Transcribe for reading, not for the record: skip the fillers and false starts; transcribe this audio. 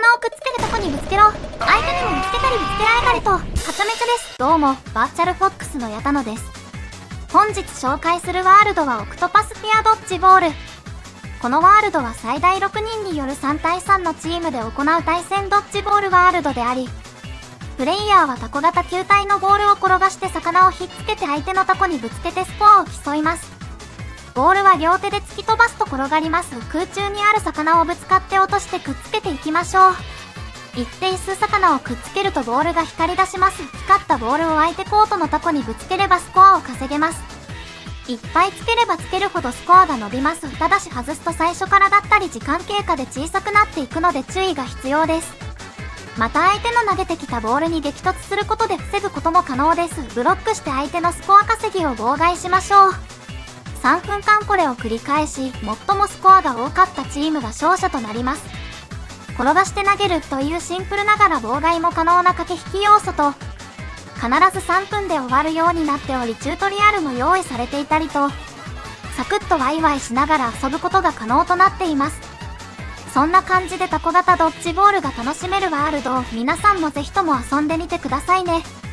魚をくっつけるとこにぶつけろ。相手にも見つけたりぶつけられたりと、はちゃめちゃです。どうも、バーチャルフォックスの矢田野です。本日紹介するワールドはオクトパスフィアドッジボール。このワールドは最大6人による3対3のチームで行う対戦ドッジボールワールドであり、プレイヤーはタコ型球体のボールを転がして魚をひっつけて相手のタコにぶつけてスコアを競います。ボールは両手で突き飛ばすと転がります。空中にある魚をぶつかって落としてくっつけていきましょう。一定数魚をくっつけるとボールが光り出します。光ったボールを相手コートのタコにぶつければスコアを稼げます。いっぱいつければつけるほどスコアが伸びます。ただし外すと最初からだったり時間経過で小さくなっていくので注意が必要です。また相手の投げてきたボールに激突することで防ぐことも可能です。ブロックして相手のスコア稼ぎを妨害しましょう。3分間これを繰り返し、最もスコアが多かったチームが勝者となります。転がして投げるというシンプルながら妨害も可能な駆け引き要素と、必ず3分で終わるようになっておりチュートリアルも用意されていたりと、サクッとワイワイしながら遊ぶことが可能となっています。そんな感じでタコ型ドッジボールが楽しめるワールドを皆さんもぜひとも遊んでみてくださいね。